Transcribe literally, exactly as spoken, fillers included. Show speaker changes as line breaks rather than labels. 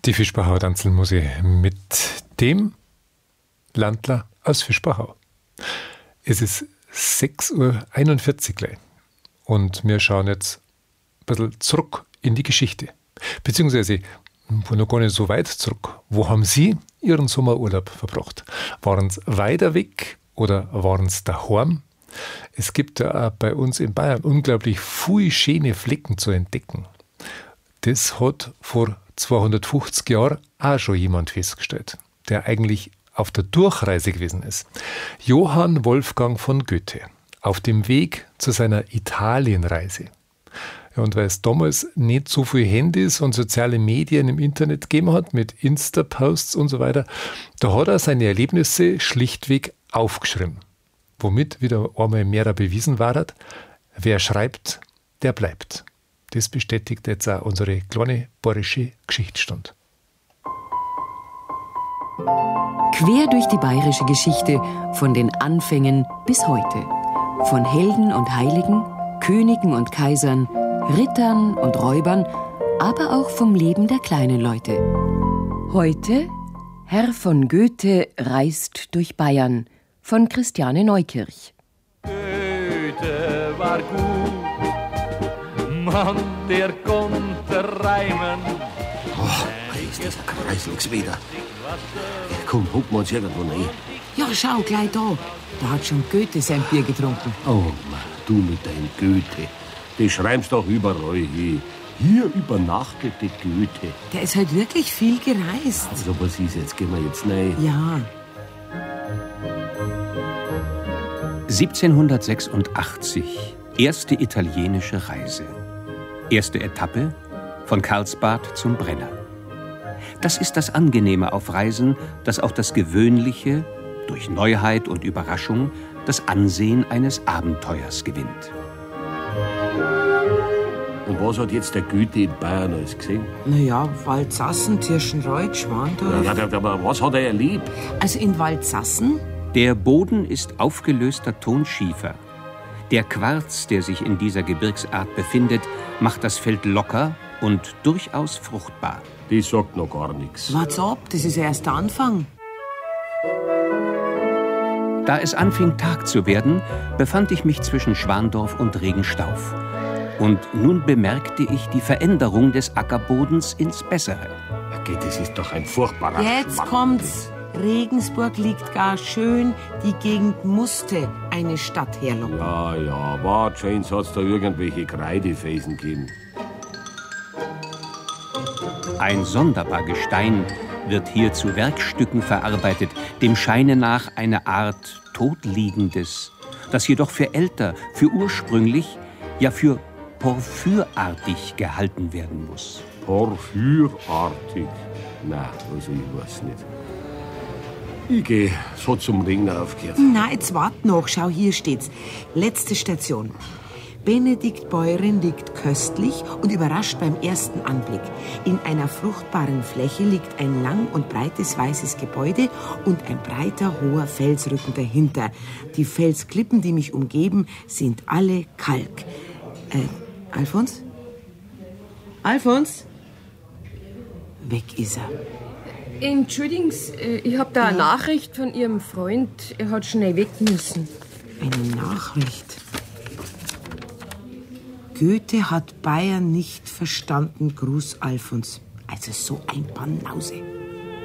Die Fischbachau tanzen muss ich mit dem Landler aus Fischbachau. Es ist sechs Uhr einundvierzig gleich und wir schauen jetzt ein bisschen zurück in die Geschichte. Beziehungsweise noch gar nicht so weit zurück. Wo haben Sie Ihren Sommerurlaub verbracht? Waren Sie weiter weg oder waren Sie daheim? Es gibt ja auch bei uns in Bayern unglaublich viele schöne Flecken zu entdecken. Das hat vor zweihundertfünfzig Jahren auch schon jemand festgestellt, der eigentlich auf der Durchreise gewesen ist. Johann Wolfgang von Goethe, auf dem Weg zu seiner Italienreise. Ja, und weil es damals nicht so viele Handys und soziale Medien im Internet gegeben hat, mit Insta-Posts und so weiter, da hat er seine Erlebnisse schlichtweg aufgeschrieben. Womit wieder einmal mehr bewiesen war, wer schreibt, der bleibt. Das bestätigt jetzt auch unsere kleine bayerische Geschichtsstunde.
Quer durch die bayerische Geschichte, von den Anfängen bis heute. Von Helden und Heiligen, Königen und Kaisern, Rittern und Räubern, aber auch vom Leben der kleinen Leute. Heute Herr von Goethe reist durch Bayern von Christiane Neukirch.
Goethe war gut, Mann, der konnte reimen.
Oh, ist das ein Kreisligs wieder. Komm, hucken wir uns irgendwo rein.
Ja, schau, gleich da. Da hat schon Goethe sein Bier getrunken.
Oh Mann, du mit deinem Goethe. Die schreibst doch überall hin. Hier übernachtete Goethe.
Der ist halt wirklich viel gereist.
Also was ist jetzt? Gehen wir jetzt rein?
Ja.
siebzehnhundertsechsundachtzig. Erste italienische Reise. Erste Etappe von Karlsbad zum Brenner. Das ist das Angenehme auf Reisen, dass auch das Gewöhnliche durch Neuheit und Überraschung das Ansehen eines Abenteuers gewinnt.
Und was hat jetzt der Goethe in Bayern alles gesehen?
Naja, Waldsassen, Tirschenreuth, Schwandorf.
Ja, aber was hat er erlebt?
Also in Waldsassen?
Der Boden ist aufgelöster Tonschiefer. Der Quarz, der sich in dieser Gebirgsart befindet, macht das Feld locker und durchaus fruchtbar.
Die sagt noch gar nichts.
Warte ab, das ist erst der Anfang.
Da es anfing, Tag zu werden, befand ich mich zwischen Schwandorf und Regenstauf. Und nun bemerkte ich die Veränderung des Ackerbodens ins Bessere.
Okay, das ist doch ein furchtbarer
Jetzt
Schwachsinn.
kommt's. Regensburg liegt gar schön. Die Gegend musste eine Stadt herlocken.
Ja, ja, wart, James, hat's da irgendwelche Kreidefelsen gegeben.
Ein sonderbar Gestein wird hier zu Werkstücken verarbeitet, dem Scheine nach eine Art Todliegendes, das jedoch für älter, für ursprünglich, ja für porphyrartig gehalten werden muss.
Porphyrartig? Na, also ich weiß nicht. Ich geh so zum Ringner aufgehört.
Na, jetzt wart noch. Schau, hier steht's. Letzte Station. Benedikt Beuren liegt köstlich und überrascht beim ersten Anblick. In einer fruchtbaren Fläche liegt ein lang und breites weißes Gebäude und ein breiter, hoher Felsrücken dahinter. Die Felsklippen, die mich umgeben, sind alle Kalk. Äh, Alfons? Alfons? Weg ist er.
Entschuldigen Sie, ich habe da eine Nachricht von Ihrem Freund. Er hat schnell weg müssen.
Eine Nachricht. Goethe hat Bayern nicht verstanden, Gruß Alfons. Also so ein Banause.